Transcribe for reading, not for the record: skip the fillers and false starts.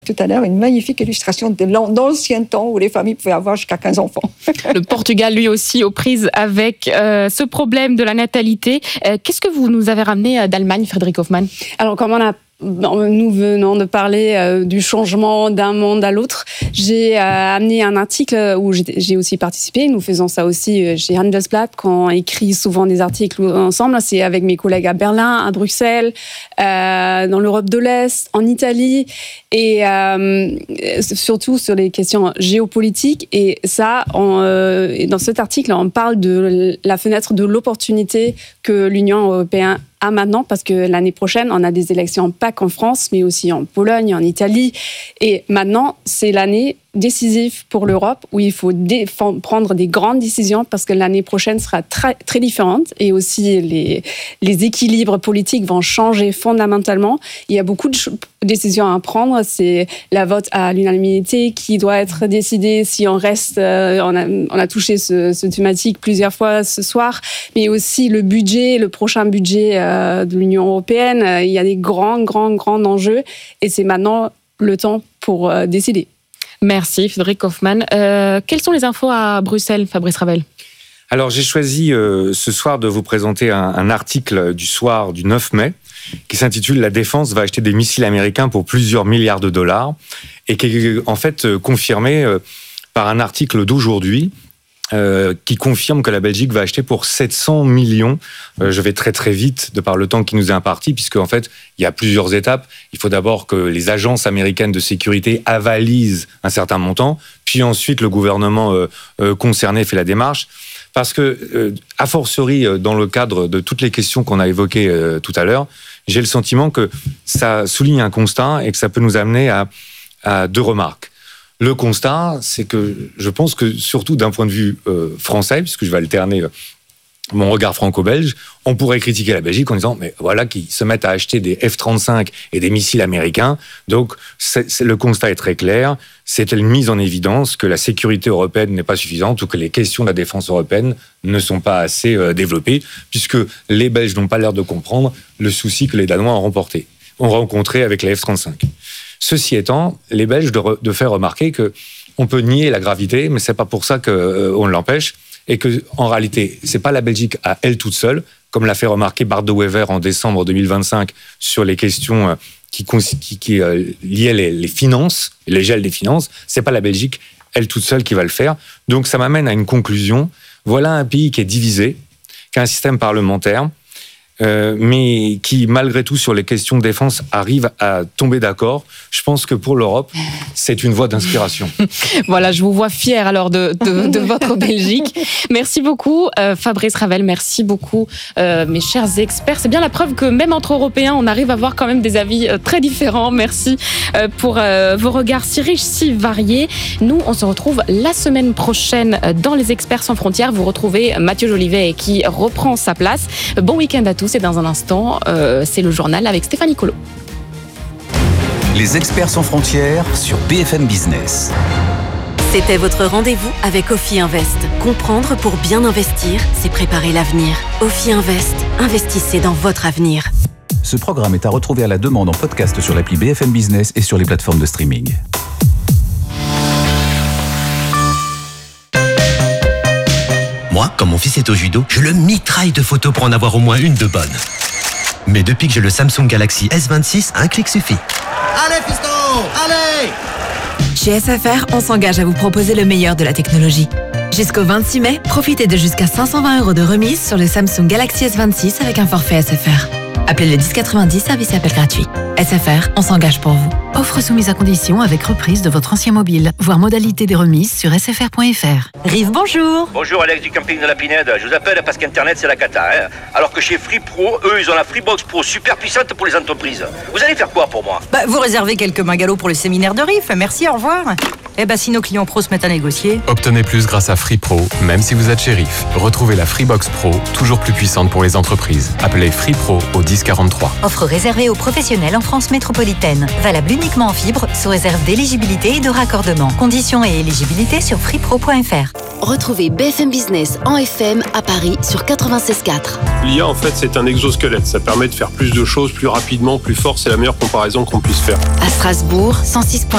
Tout à l'heure, une magnifique illustration de l'ancien temps où les familles pouvaient avoir jusqu'à 15 enfants. Le Portugal, lui aussi, aux prises avec ce problème de la natalité. Qu'est-ce que vous nous avez ramené d'Allemagne, Frédéric Hoffmann ? Alors, comme nous venons de parler du changement d'un monde à l'autre, j'ai amené un article où j'ai aussi participé. Nous faisons ça aussi chez Handelsblatt, quand on écrit souvent des articles ensemble. C'est avec mes collègues à Berlin, à Bruxelles, dans l'Europe de l'Est, en Italie, et surtout sur les questions géopolitiques. Et ça, dans cet article, on parle de la fenêtre de l'opportunité que l'Union européenne a maintenant, parce que l'année prochaine, on a des élections pas qu'en France, mais aussi en Pologne, en Italie. Et maintenant, c'est l'année décisive pour l'Europe où il faut prendre des grandes décisions, parce que l'année prochaine sera très, très différente, et aussi les équilibres politiques vont changer fondamentalement. Il y a beaucoup de décisions à prendre. C'est la vote à l'unanimité qui doit être décidée si on reste. On a touché ce thématique plusieurs fois ce soir, mais aussi le budget, le prochain budget de l'Union européenne. Il y a des grands enjeux, et c'est maintenant le temps pour décider. Merci Frédéric Hoffmann. Quelles sont les infos à Bruxelles, Fabrice Ravel ? Alors j'ai choisi ce soir de vous présenter un article du soir du 9 mai qui s'intitule « La défense va acheter des missiles américains pour plusieurs milliards de dollars » et qui est en fait confirmé par un article d'aujourd'hui qui confirme que la Belgique va acheter pour 700 millions. Je vais très très vite de par le temps qui nous est imparti, puisque en fait il y a plusieurs étapes. Il faut d'abord que les agences américaines de sécurité avalisent un certain montant, puis ensuite le gouvernement concerné fait la démarche. Parce que, a fortiori, dans le cadre de toutes les questions qu'on a évoquées tout à l'heure, j'ai le sentiment que ça souligne un constat et que ça peut nous amener à deux remarques. Le constat, c'est que je pense que, surtout d'un point de vue français, puisque je vais alterner mon regard franco-belge, on pourrait critiquer la Belgique en disant « mais voilà, qu'ils se mettent à acheter des F-35 et des missiles américains ». Donc, le constat est très clair. C'est une mise en évidence que la sécurité européenne n'est pas suffisante ou que les questions de la défense européenne ne sont pas assez développées, puisque les Belges n'ont pas l'air de comprendre le souci que les Danois ont rencontré avec les F-35. Ceci étant, les Belges de faire remarquer qu'on peut nier la gravité, mais c'est pas pour ça qu'on l'empêche, et que en réalité, c'est pas la Belgique à elle toute seule, comme l'a fait remarquer Bart de Wever en décembre 2025 sur les questions qui liaient les finances, les gels des finances. C'est pas la Belgique elle toute seule qui va le faire. Donc ça m'amène à une conclusion. Voilà un pays qui est divisé, qui a un système parlementaire, mais qui, malgré tout, sur les questions de défense, arrive à tomber d'accord. Je pense que pour l'Europe, c'est une voie d'inspiration. Voilà, je vous vois fier alors de votre Belgique. Merci beaucoup, Fabrice Ravel. Merci beaucoup, mes chers experts. C'est bien la preuve que même entre Européens, on arrive à avoir quand même des avis très différents. Merci pour vos regards si riches, si variés. Nous, on se retrouve la semaine prochaine dans Les Experts sans frontières. Vous retrouvez Mathieu Jolivet qui reprend sa place. Bon week-end à tous. Et dans un instant, c'est le journal avec Stéphanie Collot. Les Experts sans frontières sur BFM Business. C'était votre rendez-vous avec Ophi Invest. Comprendre pour bien investir, c'est préparer l'avenir. Ophi Invest, investissez dans votre avenir. Ce programme est à retrouver à la demande en podcast sur l'appli BFM Business et sur les plateformes de streaming. Moi, quand mon fils est au judo, je le mitraille de photos pour en avoir au moins une de bonne. Mais depuis que j'ai le Samsung Galaxy S26, un clic suffit. Allez, fiston, allez! Chez SFR, on s'engage à vous proposer le meilleur de la technologie. Jusqu'au 26 mai, profitez de jusqu'à 520 € de remise sur le Samsung Galaxy S26 avec un forfait SFR. Appelez le 1090, service et appel gratuit. SFR, on s'engage pour vous. Offre soumise à condition avec reprise de votre ancien mobile. Voir modalité des remises sur sfr.fr. Rive, bonjour. Bonjour, Alex du camping de la Pinède. Je vous appelle parce qu'Internet, c'est la cata. Hein. Alors que chez Free Pro, eux, ils ont la Freebox Pro super puissante pour les entreprises. Vous allez faire quoi pour moi ? Vous réservez quelques bungalows pour le séminaire de Rive. Merci, au revoir. Si nos clients pros se mettent à négocier... Obtenez plus grâce à Free Pro, même si vous êtes chez Rive. Retrouvez la Freebox Pro, toujours plus puissante pour les entreprises. Appelez Free Pro au 1043. Offre réservée aux professionnels en France métropolitaine. Valable uniquement en fibre, sous réserve d'éligibilité et de raccordement. Conditions et éligibilité sur freepro.fr. Retrouvez BFM Business en FM à Paris sur 96.4. L'IA, en fait, c'est un exosquelette. Ça permet de faire plus de choses plus rapidement, plus fort. C'est la meilleure comparaison qu'on puisse faire. À Strasbourg, 106.1.